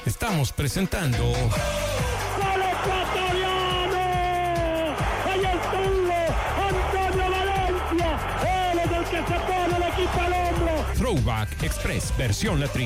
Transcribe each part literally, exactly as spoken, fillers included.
Estamos presentando ¡Gol ecuatoriano! ¡Ahí estuvo Antonio Valencia! ¡Él es el que se pone el equipo al hombro! Throwback Express versión Latri.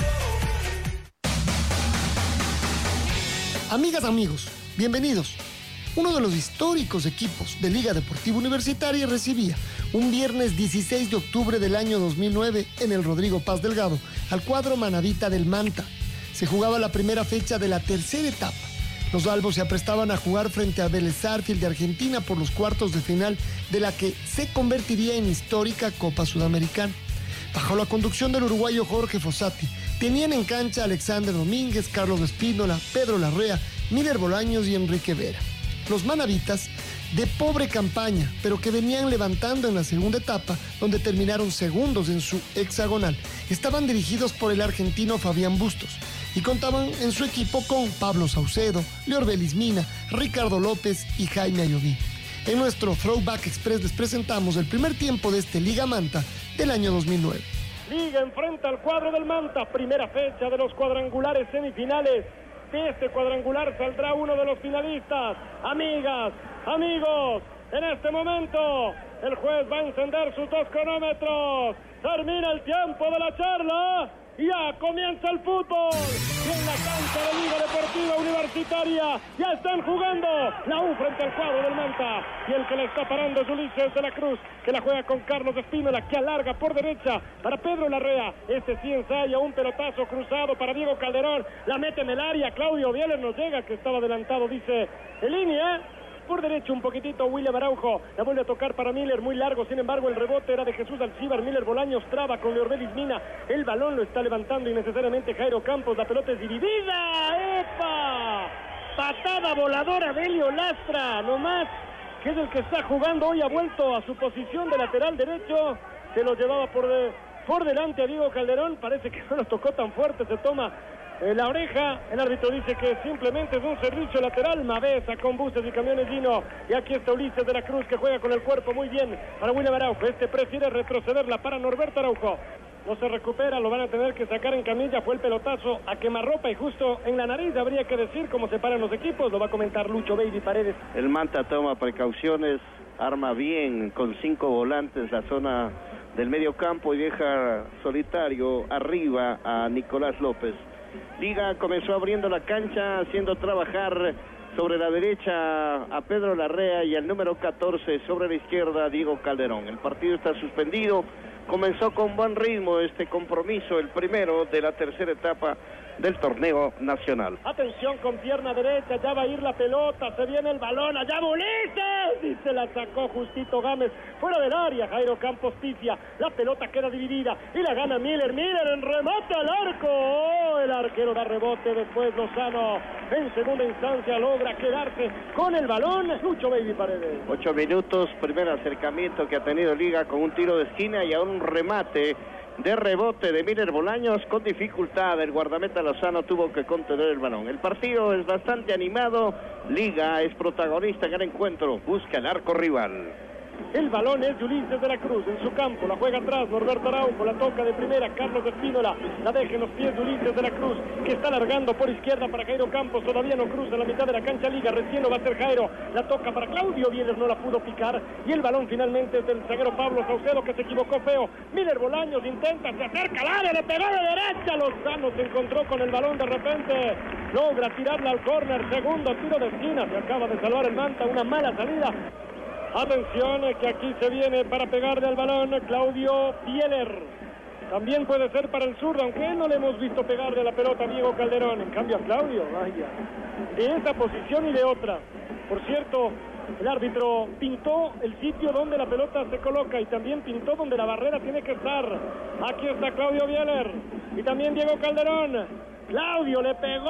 Amigas, amigos, bienvenidos. Uno de los históricos equipos de Liga Deportiva Universitaria recibía un viernes dieciséis de octubre del año dos mil nueve en el Rodrigo Paz Delgado al cuadro manabita del Manta. Se jugaba la primera fecha de la tercera etapa. Los albos se aprestaban a jugar frente a Vélez Sarsfield de Argentina por los cuartos de final de la que se convertiría en histórica Copa Sudamericana. Bajo la conducción del uruguayo Jorge Fossati, tenían en cancha a Alexander Domínguez, Carlos Espínola, Pedro Larrea, Miller Bolaños y Enrique Vera. Los manavitas, de pobre campaña, pero que venían levantando en la segunda etapa, donde terminaron segundos en su hexagonal, estaban dirigidos por el argentino Fabián Bustos y contaban en su equipo con Pablo Saucedo, Leorbelis Mina, Ricardo López y Jaime Ayoví. En nuestro Throwback Express les presentamos el primer tiempo de este Liga Manta del año dos mil nueve. Liga enfrenta al cuadro del Manta, primera fecha de los cuadrangulares semifinales. De este cuadrangular saldrá uno de los finalistas. Amigas, amigos, en este momento el juez va a encender sus dos cronómetros. Termina el tiempo de la charla. Ya comienza el fútbol. Y en la cancha de Liga Deportiva Universitaria ya están jugando la U frente al cuadro del Manta. Y el que le está parando es Ulises de la Cruz, que la juega con Carlos Espínola, que alarga por derecha para Pedro Larrea. Este sí ensaya un pelotazo cruzado para Diego Calderón. La mete en el área. Claudio Bieler nos llega, que estaba adelantado, dice el línea. Por derecho un poquitito William Araujo, la vuelve a tocar para Miller, muy largo, sin embargo el rebote era de Jesús Alcíbar. Miller Bolaños traba con Leorbelis Mina, el balón lo está levantando innecesariamente Jairo Campos, la pelota es dividida. ¡Epa! Patada voladora de Elio Lastra, nomás, que es el que está jugando hoy, ha vuelto a su posición de lateral derecho, se lo llevaba por, de, por delante a Diego Calderón, parece que no lo tocó tan fuerte, se toma en la oreja, el árbitro dice que simplemente es un servicio lateral. Mavesa con buses y camiones Gino, y aquí está Ulises de la Cruz, que juega con el cuerpo muy bien para William Araujo. Este prefiere retrocederla para Norberto Araujo, no se recupera, lo van a tener que sacar en camilla. Fue el pelotazo a quemarropa y justo en la nariz, habría que decir cómo se paran los equipos. Lo va a comentar Lucho Baby Paredes. El Manta toma precauciones, arma bien con cinco volantes la zona del medio campo y deja solitario arriba a Nicolás López. Liga comenzó abriendo la cancha, haciendo trabajar sobre la derecha a Pedro Larrea y al número catorce sobre la izquierda a Diego Calderón. El partido está suspendido, comenzó con buen ritmo este compromiso, el primero de la tercera etapa del torneo nacional. Atención con pierna derecha, ya va a ir la pelota, se viene el balón, allá Ulises, y se la sacó justito Gámez, fuera del área. Jairo Campos pifia, la pelota queda dividida y la gana Miller, Miller en remate al arco, oh, el arquero da rebote, después Lozano en segunda instancia logra quedarse con el balón. Lucho Baby Paredes. Ocho minutos, primer acercamiento que ha tenido Liga con un tiro de esquina y ahora un remate de rebote de Miller Bolaños con dificultad. El guardameta Lozano tuvo que contener el balón. El partido es bastante animado. Liga es protagonista en el encuentro. Busca el arco rival. El balón es de Ulises de la Cruz en su campo, la juega atrás Norberto Araujo, la toca de primera Carlos Espínola, la deja en los pies de Ulises de la Cruz, que está largando por izquierda para Jairo Campos, todavía no cruza la mitad de la cancha Liga, recién lo va a hacer Jairo, la toca para Claudio Bieler, no la pudo picar, y el balón finalmente es del zaguero Pablo Saucedo, que se equivocó feo. Miller Bolaños intenta, se acerca al área, le pegó de derecha, Lozano se encontró con el balón, de repente logra tirarla al córner, segundo tiro de esquina, se acaba de salvar el Manta, una mala salida. Atención, que aquí se viene para pegarle al balón Claudio Bieler. También puede ser para el zurdo, aunque no le hemos visto pegarle la pelota a Diego Calderón. En cambio a Claudio, vaya, de esa posición y de otra. Por cierto, el árbitro pintó el sitio donde la pelota se coloca y también pintó donde la barrera tiene que estar. Aquí está Claudio Bieler y también Diego Calderón. Claudio le pegó,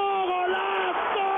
¡golazo!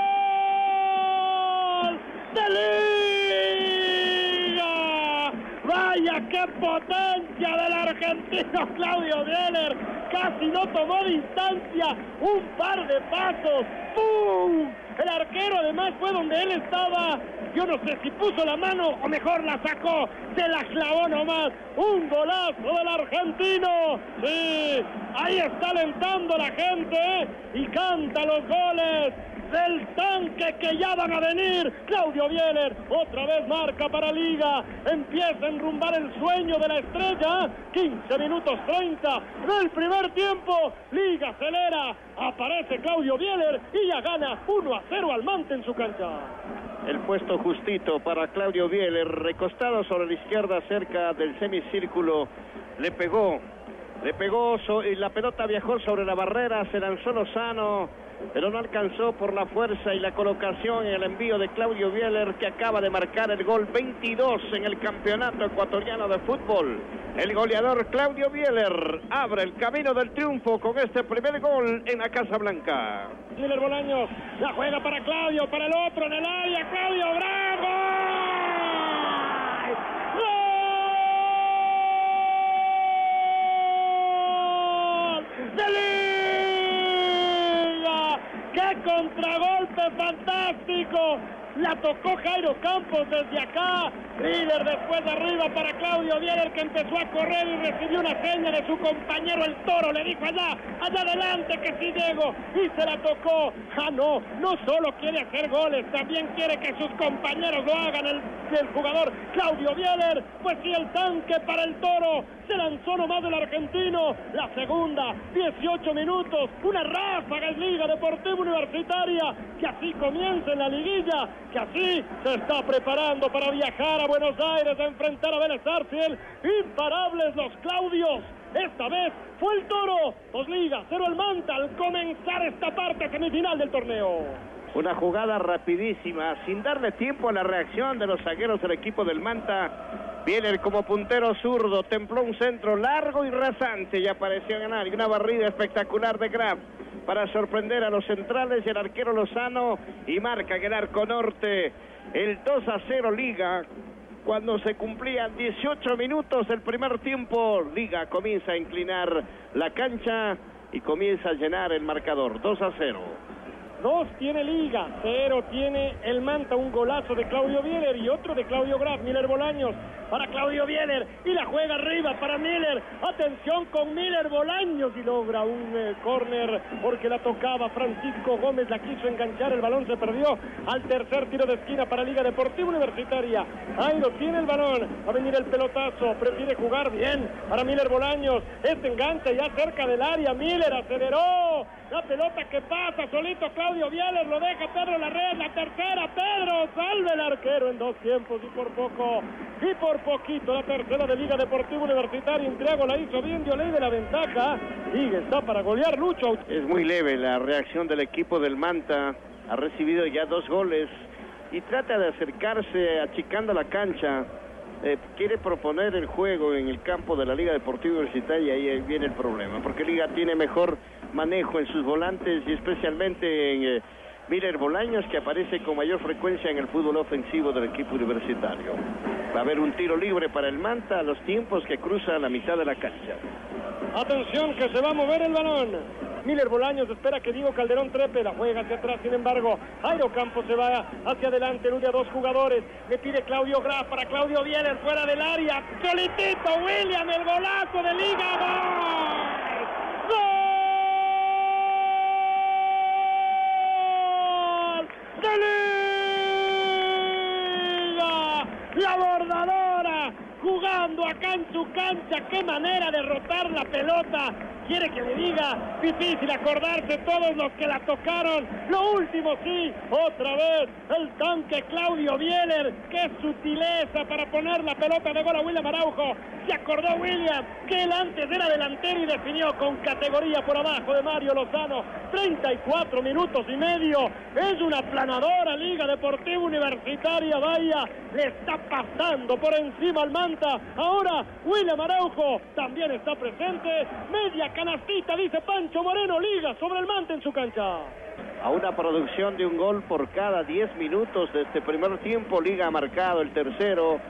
¡De Liga! ¡Va ¡Vaya qué potencia del argentino Claudio Bieler! Casi no tomó distancia, un par de pasos. ¡Pum! El arquero además fue donde él estaba. Yo no sé si puso la mano o mejor la sacó. Se la clavó nomás. Un golazo del argentino. Sí, ahí está alentando la gente, ¿eh? Y canta los goles del tanque que ya van a venir. Claudio Bieler otra vez marca para Liga. Empieza a enrumbar el sueño de la estrella. quince minutos treinta del primer tiempo. Liga acelera. Aparece Claudio Bieler y ya gana uno a cero al Manta en su cancha. El puesto justito para Claudio Bieler, recostado sobre la izquierda cerca del semicírculo. Le pegó, le pegó so y la pelota viajó sobre la barrera. Se lanzó Lozano, pero no alcanzó por la fuerza y la colocación en el envío de Claudio Bieler, que acaba de marcar el gol veintidós en el campeonato ecuatoriano de fútbol. El goleador Claudio Bieler abre el camino del triunfo con este primer gol en la Casa Blanca. Miller Bolaños la juega para Claudio, para el otro en el área. Claudio, ¡bravo! ¡Gol de Liga! ¡Qué contragolpe fantástico! La tocó Jairo Campos desde acá. Miller después de arriba para Claudio Bieler, que empezó a correr y recibió una seña de su compañero el Toro. Le dijo allá, allá adelante que sí llego. Y se la tocó. Ah, no, no solo quiere hacer goles, también quiere que sus compañeros lo hagan. El, el jugador Claudio Bieler, pues sí, el tanque para el Toro. Se lanzó nomás del argentino. La segunda, dieciocho minutos. Una ráfaga en Liga Deportiva Universitaria. Que así comienza en la liguilla. Que así se está preparando para viajar a Buenos Aires a enfrentar a Vélez Sarsfield. Imparables los Claudios. Esta vez fue el Toro. Dos Ligas, cero el Manta al comenzar esta parte semifinal del torneo. Una jugada rapidísima, sin darle tiempo a la reacción de los zagueros del equipo del Manta. Bieler como puntero zurdo, templó un centro largo y rasante y apareció a ganar. Y una barrida espectacular de Graf para sorprender a los centrales y el arquero Lozano, y marca en el arco norte el dos a cero Liga. Cuando se cumplían dieciocho minutos del primer tiempo, Liga comienza a inclinar la cancha y comienza a llenar el marcador. dos a cero. Dos tiene Liga, cero tiene el Manta. Un golazo de Claudio Bieler y otro de Claudio Graf. Miller Bolaños para Claudio Bieler y la juega arriba para Miller. Atención con Miller Bolaños y logra un eh, córner porque la tocaba Francisco Gómez, la quiso enganchar, el balón se perdió al tercer tiro de esquina para Liga Deportiva Universitaria. Ahí lo tiene el balón, va a venir el pelotazo, prefiere jugar bien para Miller Bolaños. Este engancha ya cerca del área, Miller aceleró, la pelota que pasa solito Claudio Bieler, lo deja Pedro Larrea, la tercera, Pedro, salve el arquero en dos tiempos y por poco, y por poquito la tercera de Liga Deportiva Universitaria. Intriago la hizo bien, dio ley de la ventaja, Liga está para golear. Lucho. Es muy leve la reacción del equipo del Manta, ha recibido ya dos goles y trata de acercarse achicando la cancha. Eh, quiere proponer el juego en el campo de la Liga Deportiva Universitaria y ahí viene el problema, porque Liga tiene mejor manejo en sus volantes y especialmente en eh, Miller Bolaños, que aparece con mayor frecuencia en el fútbol ofensivo del equipo universitario. Va a haber un tiro libre para el Manta a los tiempos que cruza la mitad de la cancha. Atención que se va a mover el balón. Miller Bolaños espera que Diego Calderón trepe, la juega hacia atrás, sin embargo, Jairo Campos se va hacia adelante, elude a dos jugadores, le pide Claudio Graf para Claudio Bieler fuera del área, solitito William, el golazo de Liga, ¡gol! ¡Gol! ¡De Liga! La bordadora, jugando acá en su cancha, qué manera de rotar la pelota. Quiere que le diga, difícil acordarse todos los que la tocaron. Lo último sí, otra vez el tanque Claudio Bieler. Qué sutileza para poner la pelota de gol a William Araujo. Se acordó William que él antes era delantero y definió con categoría por abajo de Mario Lozano. treinta y cuatro minutos y medio. Es una planadora Liga Deportiva Universitaria. Vaya, le está pasando por encima al Manta. Ahora William Araujo también está presente. Media canastita, dice Pancho Moreno. Liga sobre el Manta en su cancha. A una producción de un gol por cada diez minutos de este primer tiempo, Liga ha marcado el tercero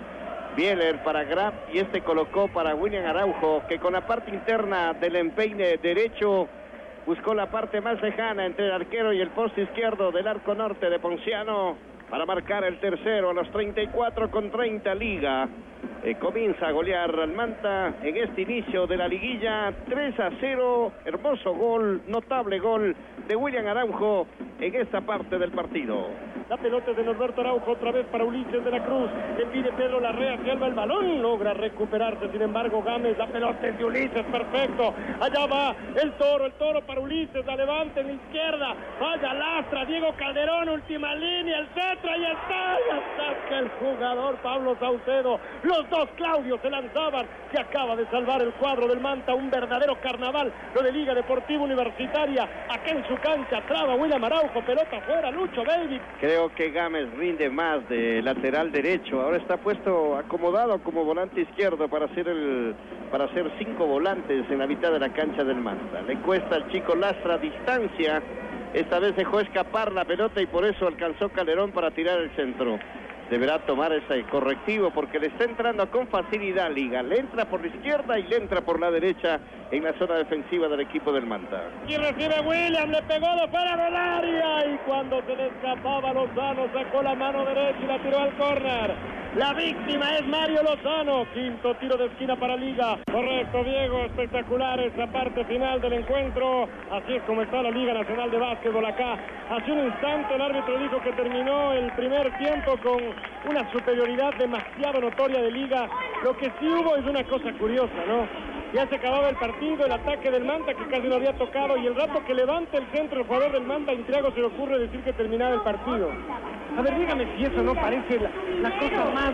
Bieler para Graf y este colocó para William Araujo, que con la parte interna del empeine derecho buscó la parte más lejana entre el arquero y el poste izquierdo del arco norte de Ponciano para marcar el tercero a los treinta y cuatro con treinta. Liga eh, comienza a golear al Manta en este inicio de la liguilla. Tres a cero, hermoso gol, notable gol de William Araujo en esta parte del partido. La pelota es de Norberto Araujo, otra vez para Ulises de la Cruz, que pide Pedro Larrea, salva el balón, logra recuperarse, sin embargo Gámez, la pelota es de Ulises, perfecto, allá va el Toro, el Toro para Ulises, la levanta en la izquierda, vaya Lastra, Diego Calderón, última línea, el centro, ahí está, y saca el jugador Pablo Saucedo, los dos Claudio se lanzaban, se acaba de salvar el cuadro del Manta, un verdadero carnaval, lo de Liga Deportiva Universitaria, acá en su cancha, traba William Araujo, pelota afuera, Lucho Baby. Creo que Gámez rinde más de lateral derecho, ahora está puesto acomodado como volante izquierdo para hacer el para hacer cinco volantes en la mitad de la cancha del Manta. Le cuesta al chico Lastra distancia, esta vez dejó escapar la pelota y por eso alcanzó Calderón para tirar el centro. Deberá tomar ese correctivo porque le está entrando con facilidad Liga. Le entra por la izquierda y le entra por la derecha en la zona defensiva del equipo del Manta. Y recibe William, le pegó de fuera del área y cuando se le escapaba Lozano sacó la mano derecha y la tiró al córner. La víctima es Mario Lozano, quinto tiro de esquina para Liga. Correcto, Diego, espectacular esa parte final del encuentro. Así es como está la Liga Nacional de Básquetbol acá. Hace un instante el árbitro dijo que terminó el primer tiempo con una superioridad demasiado notoria de Liga. Lo que sí hubo es una cosa curiosa, ¿no? Ya se acababa el partido, el ataque del Manta que casi no había tocado y el rato que levanta el centro el jugador del Manta, Intriago se le ocurre decir que terminaba el partido. A ver, dígame si eso no parece la, la cosa más...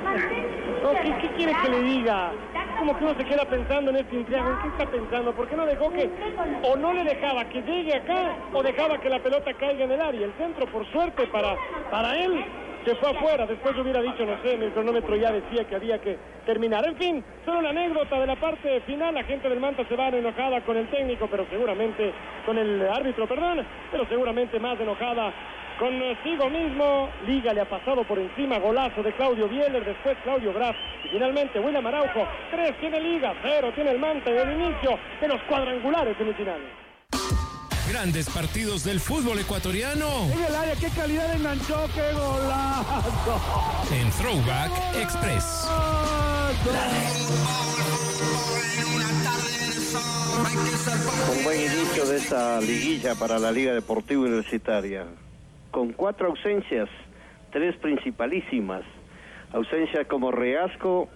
No, ¿qué, ¿Qué quiere que le diga? Como que uno se queda pensando en este Intriago, ¿en qué está pensando? ¿Por qué no dejó que... o no le dejaba que llegue acá o dejaba que la pelota caiga en el área? El centro, por suerte, para, para él... se fue afuera, después hubiera dicho, no sé, el cronómetro ya decía que había que terminar. En fin, solo una anécdota de la parte final, la gente del Manta se va enojada con el técnico, pero seguramente, con el árbitro, perdón, pero seguramente más enojada consigo mismo. Liga le ha pasado por encima, golazo de Claudio Bieler, después Claudio Graf, y finalmente William Araujo, tres tiene Liga, cero tiene el Manta en el inicio de los cuadrangulares semifinales. Grandes partidos del fútbol ecuatoriano. En el área, qué calidad de enganchó, qué golazo. En Throwback Express. Un buen inicio de esta liguilla para la Liga Deportiva Universitaria. Con cuatro ausencias, tres principalísimas. Ausencias como Reasco,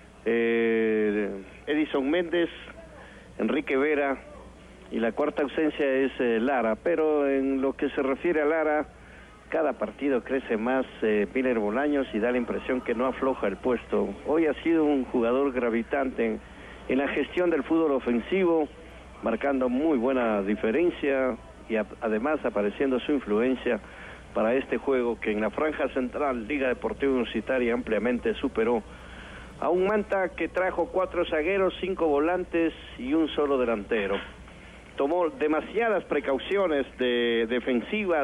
eh, Edison Méndez, Enrique Vera, y la cuarta ausencia es eh, Lara, pero en lo que se refiere a Lara, cada partido crece más eh, Miller Bolaños y da la impresión que no afloja el puesto. Hoy ha sido un jugador gravitante en, en la gestión del fútbol ofensivo, marcando muy buena diferencia y a, además apareciendo su influencia para este juego que en la franja central Liga Deportiva Universitaria ampliamente superó a un Manta que trajo cuatro zagueros, cinco volantes y un solo delantero. Tomó demasiadas precauciones de, defensivas,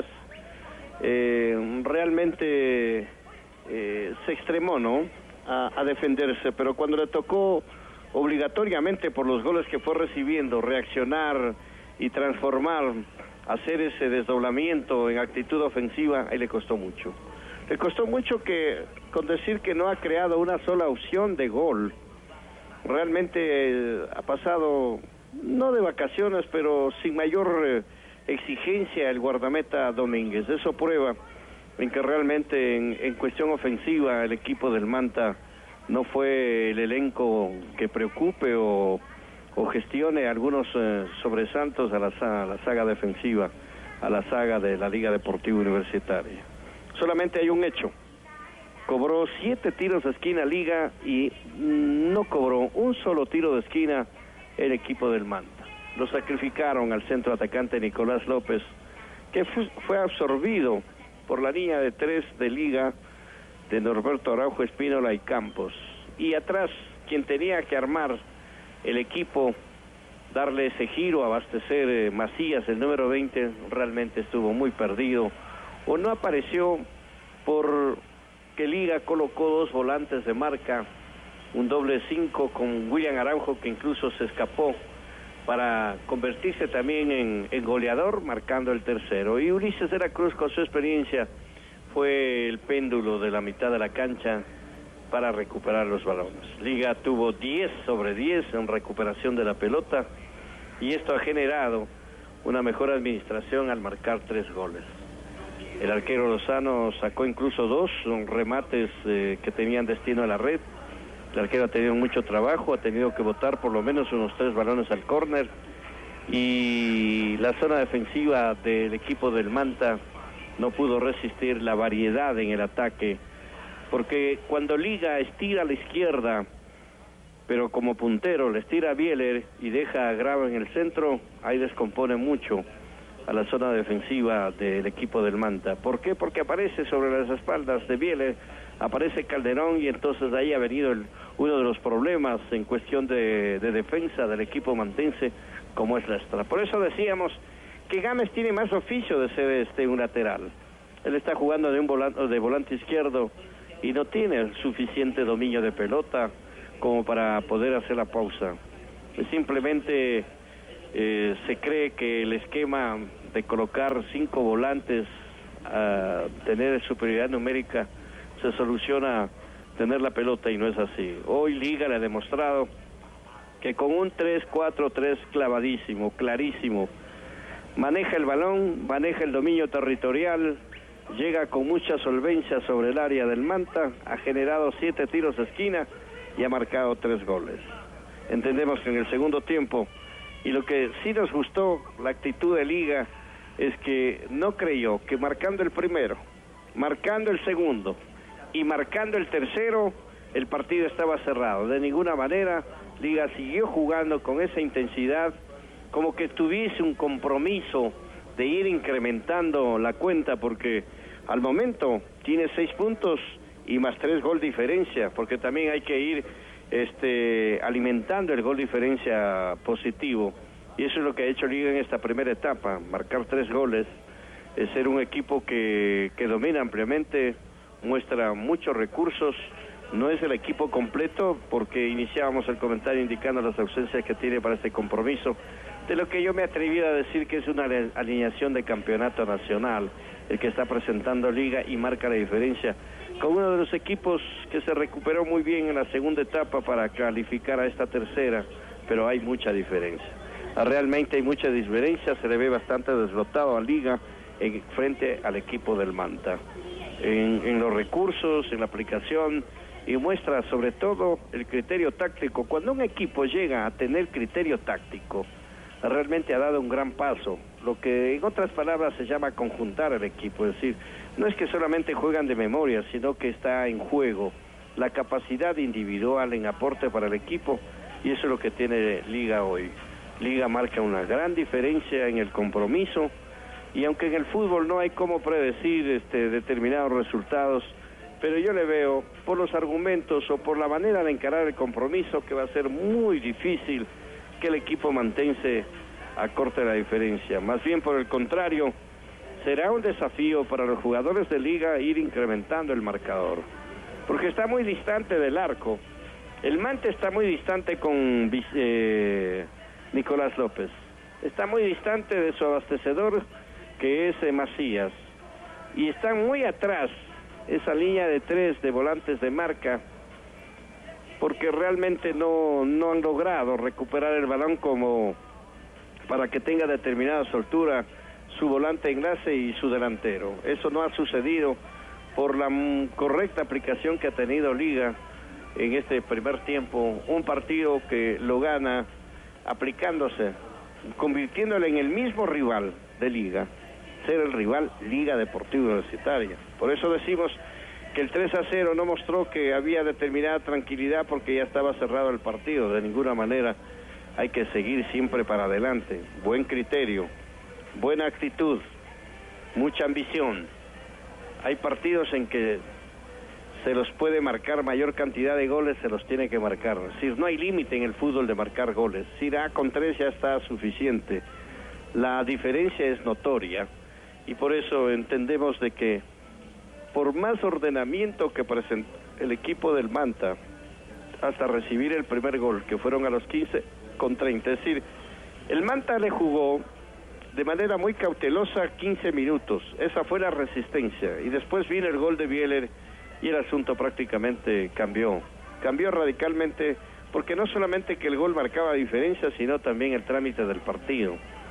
eh, realmente eh, se extremó, ¿no?, a, a defenderse, pero cuando le tocó obligatoriamente por los goles que fue recibiendo, reaccionar y transformar, hacer ese desdoblamiento en actitud ofensiva, ahí le costó mucho. Le costó mucho que, con decir que no ha creado una sola opción de gol, realmente eh, ha pasado... no de vacaciones, pero sin mayor eh, exigencia el guardameta Domínguez. Eso prueba en que realmente en, en cuestión ofensiva el equipo del Manta no fue el elenco que preocupe o, o gestione algunos eh, sobresaltos a la, a la saga defensiva, a la saga de la Liga Deportiva Universitaria. Solamente hay un hecho: cobró siete tiros de esquina Liga y no cobró un solo tiro de esquina el equipo del Manta. Lo sacrificaron al centro atacante Nicolás López, que fue, fue absorbido por la línea de tres de Liga de Norberto Araujo, Espínola y Campos. Y atrás, quien tenía que armar el equipo, darle ese giro, abastecer eh, Macías, el número veinte, realmente estuvo muy perdido, o no apareció por que Liga colocó dos volantes de marca, un doble cinco con William Araujo, que incluso se escapó para convertirse también en, en goleador, marcando el tercero. Y Ulises de la Cruz, con su experiencia, fue el péndulo de la mitad de la cancha para recuperar los balones. Liga tuvo diez sobre diez en recuperación de la pelota, y esto ha generado una mejor administración al marcar tres goles. El arquero Lozano sacó incluso dos son remates eh, que tenían destino a la red. El arquero ha tenido mucho trabajo, ha tenido que botar por lo menos unos tres balones al córner, y la zona defensiva del equipo del Manta no pudo resistir la variedad en el ataque, porque cuando Liga estira a la izquierda, pero como puntero le estira a Bieler y deja a Grava en el centro, ahí descompone mucho a la zona defensiva del equipo del Manta. ¿Por qué? Porque aparece sobre las espaldas de Bieler, aparece Calderón, y entonces de ahí ha venido el, uno de los problemas en cuestión de, de defensa del equipo mantense, como es la extra. Por eso decíamos que Gámez tiene más oficio de ser este un lateral. Él está jugando de un volante, de volante izquierdo, y no tiene el suficiente dominio de pelota como para poder hacer la pausa. Simplemente eh, se cree que el esquema de colocar cinco volantes a tener superioridad numérica se soluciona tener la pelota, y no es así. Hoy Liga le ha demostrado que con un tres cuatro tres clavadísimo, clarísimo, maneja el balón, maneja el dominio territorial, llega con mucha solvencia sobre el área del Manta, ha generado siete tiros de esquina y ha marcado tres goles. Entendemos que en el segundo tiempo, y lo que sí nos gustó, la actitud de Liga, es que no creyó que marcando el primero, marcando el segundo y marcando el tercero, el partido estaba cerrado. De ninguna manera, Liga siguió jugando con esa intensidad, como que tuviese un compromiso de ir incrementando la cuenta, porque al momento tiene seis puntos y más tres gol diferencia, porque también hay que ir este, alimentando el gol diferencia positivo, y eso es lo que ha hecho Liga en esta primera etapa, marcar tres goles, es ser un equipo que, que domina ampliamente, muestra muchos recursos. No es el equipo completo, porque iniciábamos el comentario indicando las ausencias que tiene para este compromiso, de lo que yo me atreví a decir que es una alineación de campeonato nacional, el que está presentando Liga, y marca la diferencia con uno de los equipos que se recuperó muy bien en la segunda etapa para calificar a esta tercera, pero hay mucha diferencia. Realmente hay mucha diferencia, se le ve bastante desbotado a Liga en, frente al equipo del Manta, en, en los recursos, en la aplicación, y muestra sobre todo el criterio táctico. Cuando un equipo llega a tener criterio táctico, realmente ha dado un gran paso, lo que en otras palabras se llama conjuntar el equipo, es decir, no es que solamente juegan de memoria, sino que está en juego la capacidad individual en aporte para el equipo, y eso es lo que tiene Liga hoy. Liga marca una gran diferencia en el compromiso, y aunque en el fútbol no hay cómo predecir este, determinados resultados, pero yo le veo, por los argumentos o por la manera de encarar el compromiso, que va a ser muy difícil que el equipo mantense acorte la diferencia. Más bien por el contrario, será un desafío para los jugadores de Liga ir incrementando el marcador, porque está muy distante del arco. El Mante está muy distante con eh, Nicolás López, está muy distante de su abastecedor, que es eh, Macías, y están muy atrás esa línea de tres de volantes de marca, porque realmente no, no han logrado recuperar el balón como para que tenga determinada soltura su volante enlace y su delantero. Eso no ha sucedido por la correcta aplicación que ha tenido Liga en este primer tiempo, un partido que lo gana aplicándose, convirtiéndole en el mismo rival de Liga, ser el rival Liga Deportiva Universitaria. Por eso decimos que el tres a cero no mostró que había determinada tranquilidad, porque ya estaba cerrado el partido. De ninguna manera, hay que seguir siempre para adelante, buen criterio, buena actitud, mucha ambición. Hay partidos en que se los puede marcar mayor cantidad de goles, se los tiene que marcar. Es decir, no hay límite en el fútbol de marcar goles. Si da con tres ya está suficiente. La diferencia es notoria, y por eso entendemos de que por más ordenamiento que presentó el equipo del Manta hasta recibir el primer gol, que fueron a los quince con treinta. Es decir, el Manta le jugó de manera muy cautelosa quince minutos. Esa fue la resistencia. Y después vino el gol de Bieler y el asunto prácticamente cambió. Cambió radicalmente, porque no solamente que el gol marcaba diferencia, sino también el trámite del partido.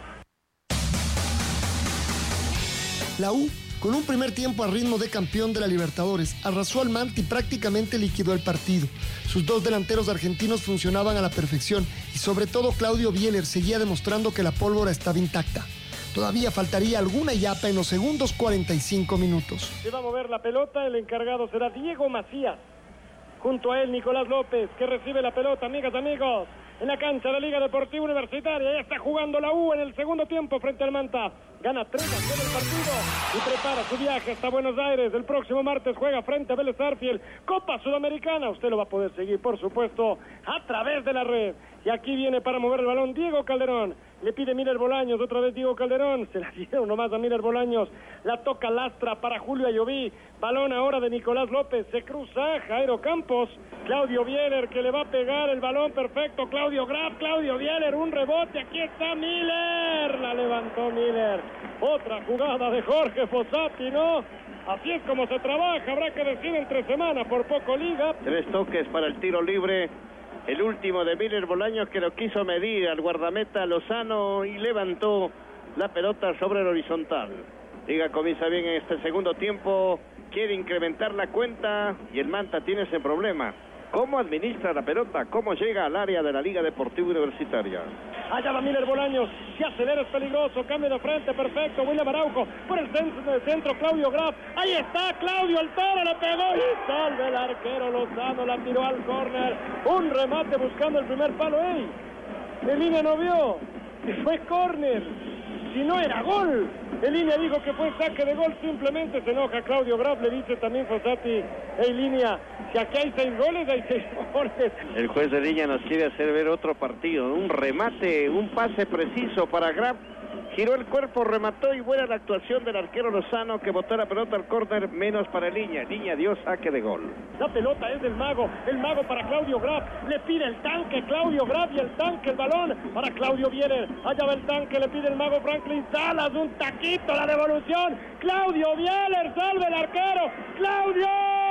La U, con un primer tiempo a ritmo de campeón de la Libertadores, arrasó al Manta y prácticamente liquidó el partido. Sus dos delanteros argentinos funcionaban a la perfección y sobre todo Claudio Bieler seguía demostrando que la pólvora estaba intacta. Todavía faltaría alguna yapa en los segundos cuarenta y cinco minutos. Se va a mover la pelota, el encargado será Diego Macías. Junto a él Nicolás López, que recibe la pelota, amigas, amigos. En la cancha de la Liga Deportiva Universitaria, ya está jugando la U en el segundo tiempo frente al Manta. Gana tres a cero el partido y prepara su viaje hasta Buenos Aires. El próximo martes juega frente a Vélez Sarsfield, Copa Sudamericana. Usted lo va a poder seguir, por supuesto, a través de la red. Y aquí viene para mover el balón Diego Calderón. Le pide Miller Bolaños, otra vez Diego Calderón. Se la dieron nomás a Miller Bolaños. La toca Lastra para Julio Ayoví. Balón ahora de Nicolás López. Se cruza Jairo Campos. Claudio Bieler que le va a pegar el balón perfecto. Claudio Graf, Claudio Bieler, un rebote. Aquí está Miller. La levantó Miller. Otra jugada de Jorge Fossati, ¿no? Así es como se trabaja. Habrá que decir entre semanas, por poco liga. Tres toques para el tiro libre. El último de Miller Bolaños, que lo quiso medir al guardameta Lozano y levantó la pelota sobre el horizontal. Liga comienza bien en este segundo tiempo, quiere incrementar la cuenta y el Manta tiene ese problema. ¿Cómo administra la pelota? ¿Cómo llega al área de la Liga Deportiva Universitaria? Allá va Miller Bolaños, se acelera, es peligroso, cambio de frente, perfecto, William Araujo, por el centro, el centro Claudio Graf, ahí está Claudio, el toro, le pegó y salve el arquero Lozano, la tiró al córner, un remate buscando el primer palo, ey, en línea no vio, y fue córner, si no era gol, en línea dijo que fue saque de gol, simplemente se enoja Claudio Graf, le dice también Fossati, en línea, si aquí hay seis goles, hay seis goles. El juez de línea nos quiere hacer ver otro partido, un remate, un pase preciso para Graf, giró el cuerpo, remató y buena la actuación del arquero Lozano que botó la pelota al córner, menos para Línea. Línea dio saque de gol. La pelota es del Mago, el Mago para Claudio Graf, le pide el tanque Claudio Graf y el tanque, el balón para Claudio Bieler, allá va el tanque, le pide el Mago Franklin Salas, un taquito, la devolución, Claudio Bieler, salve el arquero, Claudio.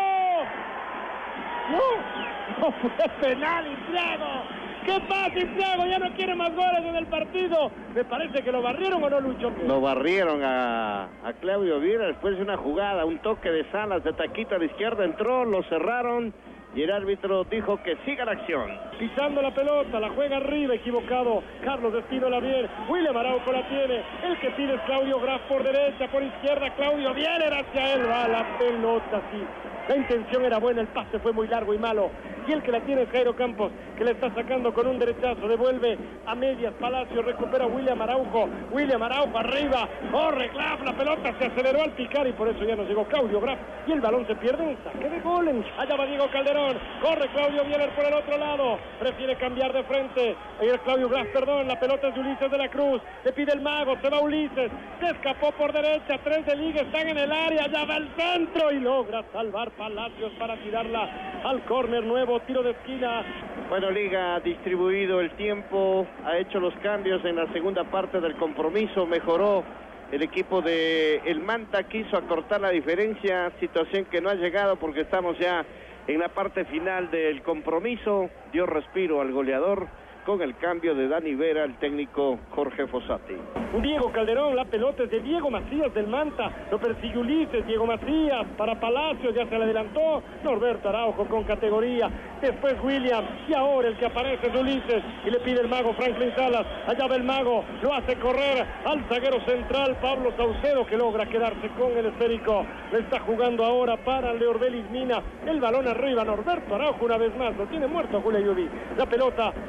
No, no fue penal, Itriago. ¿Qué pasa, Itriago? Ya no quiere más goles en el partido. Me parece que lo barrieron o no, Lucho. Lo barrieron a, a Claudio Viera después de una jugada, un toque de Salas de taquito a la izquierda, entró, lo cerraron y el árbitro dijo que siga la acción. Pisando la pelota, la juega arriba, equivocado. Carlos Espínola bien, William Araujo la tiene. El que pide es Claudio Graf por derecha, por izquierda, Claudio Bieler hacia él. Va la pelota, sí. La intención era buena, el pase fue muy largo y malo. Y el que la tiene es Jairo Campos, que le está sacando con un derechazo. Devuelve a medias, Palacio, recupera William Araujo. William Araujo arriba, corre Graf, la pelota se aceleró al picar y por eso ya no llegó Claudio Graf. Y el balón se pierde en saque de gol. Allá va Diego Calderón, corre Claudio Bieler por el otro lado. Prefiere cambiar de frente. Ahí el Claudio Graf, perdón, la pelota es de Ulises de la Cruz. Le pide el Mago, se va Ulises. Se escapó por derecha, tres de Liga están en el área. Allá va el centro y logra salvar Palacios para tirarla al córner nuevo, tiro de esquina. Bueno, Liga ha distribuido el tiempo, ha hecho los cambios en la segunda parte del compromiso, mejoró el equipo de el Manta, quiso acortar la diferencia, situación que no ha llegado porque estamos ya en la parte final del compromiso, dio respiro al goleador con el cambio de Dani Vera, el técnico Jorge Fossati. Diego Calderón, la pelota es de Diego Macías del Manta, lo persigue Ulises, Diego Macías para Palacios, ya se le adelantó Norberto Araujo con categoría, después William y ahora el que aparece es Ulises y le pide el Mago Franklin Salas, allá va el Mago, lo hace correr al zaguero central Pablo Saucedo que logra quedarse con el esférico, le está jugando ahora para Leordelis Mina, el balón arriba, Norberto Araujo una vez más, lo tiene muerto Julio Ayubí, la pelota es de la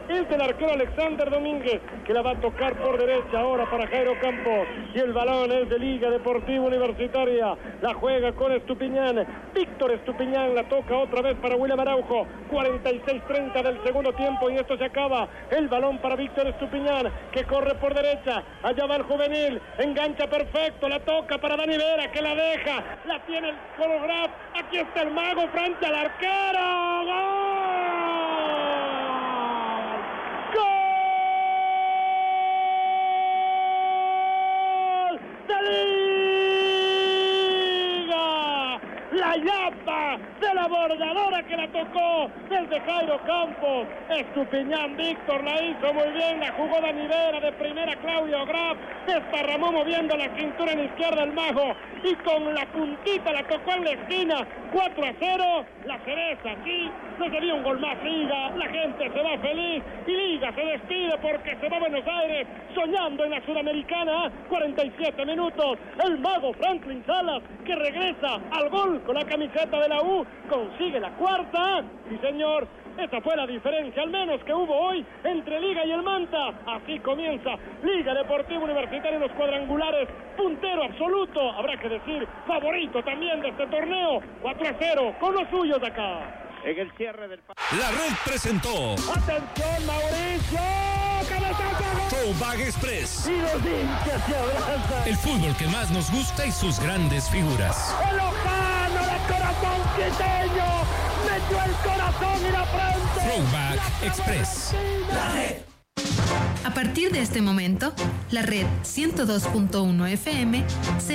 arquero Alexander Domínguez, que la va a tocar por derecha ahora para Jairo Campos. Y el balón es de Liga Deportiva Universitaria. La juega con Estupiñán. Víctor Estupiñán la toca otra vez para William Araujo. cuarenta y seis treinta del segundo tiempo y esto se acaba. El balón para Víctor Estupiñán, que corre por derecha. Allá va el juvenil. Engancha perfecto. La toca para Dani Vera, que la deja. La tiene el Colograf. Aquí está el mago frente al arquero. ¡Gol! ¡Gol! ¡De Liga! La llapa de la bordadora que la tocó desde Jairo Campos. Estupiñán Víctor la hizo muy bien, la jugó Dani Vera, de primera Claudio Graf, desparramó moviendo la cintura en izquierda el mago y con la puntita la tocó en la esquina. Cuatro a cero, la cereza aquí, no sería un gol más Liga, la gente se va feliz y Liga se despide porque se va a Buenos Aires soñando en la Sudamericana. Cuarenta y siete minutos, el mago Franklin Salas, que regresa al gol con la camiseta de la U, consigue la cuarta. Sí señor, esa fue la diferencia al menos que hubo hoy entre Liga y el Manta. Así comienza Liga Deportiva Universitaria en los cuadrangulares, puntero absoluto, habrá que decir favorito también de este torneo. Cuatro a cero con los suyos de acá. En el cierre del... La Red presentó ¡Atención, Mauricio! ¡Cabezazo! Throwback Express. Y los hinchas se abrazan. El fútbol que más nos gusta y sus grandes figuras. ¡El Lojano, el corazón quiteño! ¡Metió el corazón y la frente! Throwback Express. La Red. A partir de este momento, la Red ciento dos punto uno F M se